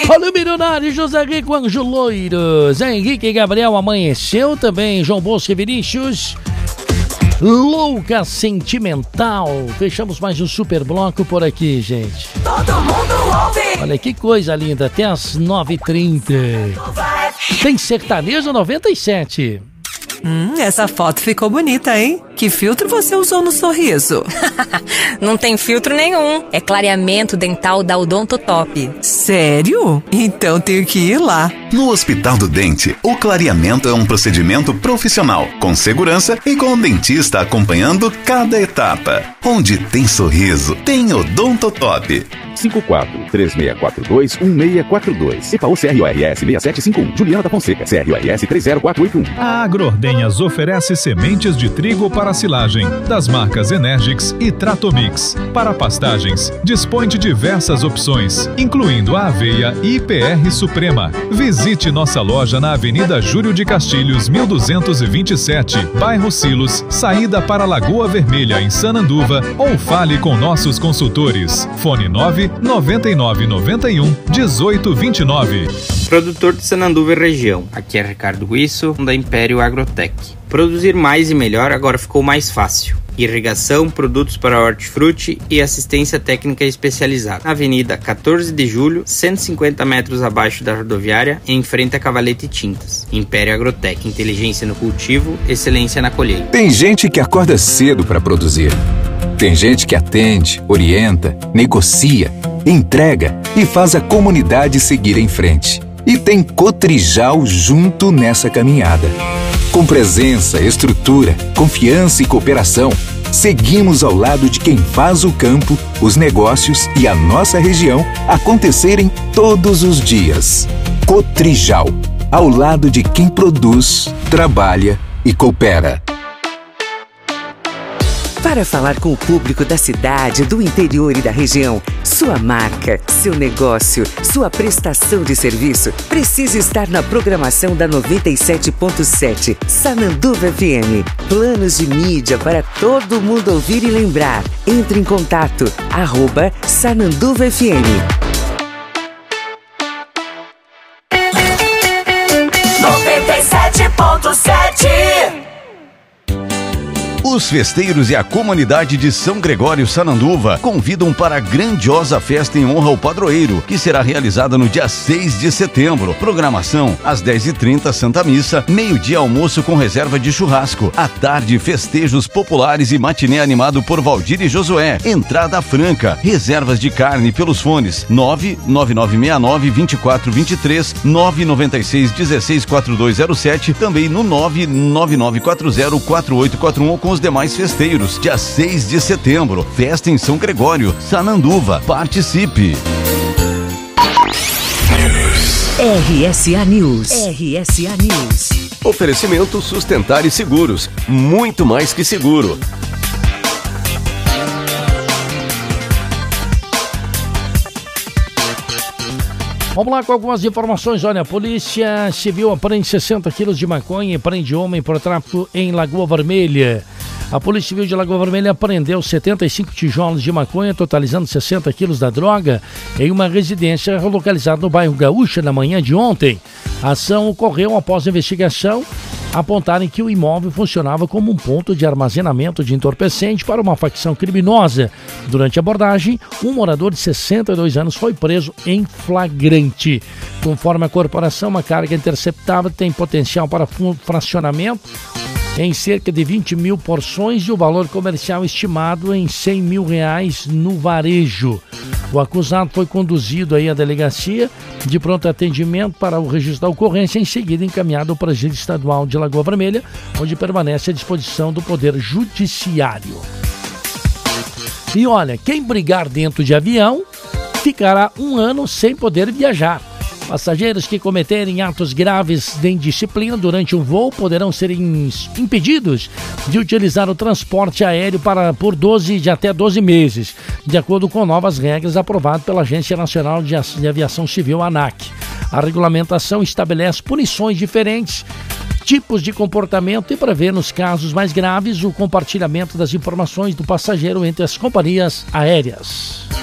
Olha o milionário José Rico, Anjo Loiro, Zé Henrique e Gabriel amanheceu também, João Bosco e Vinícius. Louca Sentimental. Fechamos mais um super bloco por aqui, gente. Todo mundo ouve. Olha que coisa linda, até as 9h30. Tem Sertanejo 97. Essa foto ficou bonita, hein? Que filtro você usou no sorriso? Não tem filtro nenhum. É clareamento dental da Odontotop. Sério? Então tenho que ir lá. No Hospital do Dente, o clareamento é um procedimento profissional, com segurança e com o dentista acompanhando cada etapa. Onde tem sorriso, tem Odontotop. 54-3642-1642. EPAU CRORS 6751. Juliana da Fonseca. CRORS 30481. A Agroordenhas oferece sementes de trigo para silagem, das marcas Energix e Tratomix. Para pastagens, dispõe de diversas opções, incluindo a aveia IPR Suprema. Visite nossa loja na Avenida Júlio de Castilhos, 1227, bairro Silos, saída para Lagoa Vermelha, em Sananduva, ou fale com nossos consultores. Fone 99991-1829. Produtor de Sananduva e região. Aqui é Ricardo Guisso, da Império Agrotech. Produzir mais e melhor agora ficou mais fácil. Irrigação, produtos para hortifruti e assistência técnica especializada. Avenida 14 de Julho, 150 metros abaixo da rodoviária, em frente a Cavalete Tintas. Império Agrotech, inteligência no cultivo, excelência na colheita. Tem gente que acorda cedo para produzir. Tem gente que atende, orienta, negocia, entrega e faz a comunidade seguir em frente. E tem Cotrijal junto nessa caminhada. Com presença, estrutura, confiança e cooperação, seguimos ao lado de quem faz o campo, os negócios e a nossa região acontecerem todos os dias. Cotrijal, ao lado de quem produz, trabalha e coopera. Para falar com o público da cidade, do interior e da região, sua marca, seu negócio, sua prestação de serviço precisa estar na programação da 97.7 Sananduva FM. Planos de mídia para todo mundo ouvir e lembrar. Entre em contato, @Sananduva FM. 97.7. Os festeiros e a comunidade de São Gregório Sananduva convidam para a grandiosa festa em honra ao padroeiro, que será realizada no dia 6 de setembro. Programação: às 10h30, Santa Missa, meio-dia almoço com reserva de churrasco, à tarde festejos populares e matinê animado por Valdir e Josué. Entrada franca, reservas de carne pelos fones 99969-2423, 996-164207, também no 99940-4841 com os demais festeiros. Dia 6 de setembro, festa em São Gregório, Sananduva. Participe! RSA News. RSA News. Oferecimento Sustentar e Seguros. Muito mais que seguro. Vamos lá com algumas informações. Olha, a Polícia Civil apreende 60 quilos de maconha e prende homem por tráfico em Lagoa Vermelha. A Polícia Civil de Lagoa Vermelha apreendeu 75 tijolos de maconha, totalizando 60 quilos da droga, em uma residência localizada no bairro Gaúcha na manhã de ontem. A ação ocorreu após a investigação apontarem que o imóvel funcionava como um ponto de armazenamento de entorpecente para uma facção criminosa. Durante a abordagem, um morador de 62 anos foi preso em flagrante. Conforme a corporação, a carga interceptada tem potencial para fracionamento em cerca de 20 mil porções e o valor comercial estimado em R$100 mil no varejo. O acusado foi conduzido aí à delegacia de pronto atendimento para o registro da ocorrência, em seguida encaminhado ao Presídio Estadual de Lagoa Vermelha, onde permanece à disposição do Poder Judiciário. E olha, quem brigar dentro de avião ficará 1 ano sem poder viajar. Passageiros que cometerem atos graves de indisciplina durante um voo poderão ser impedidos de utilizar o transporte aéreo por até 12 meses, de acordo com novas regras aprovadas pela Agência Nacional de Aviação Civil, ANAC. A regulamentação estabelece punições diferentes, tipos de comportamento e prevê, nos casos mais graves, o compartilhamento das informações do passageiro entre as companhias aéreas.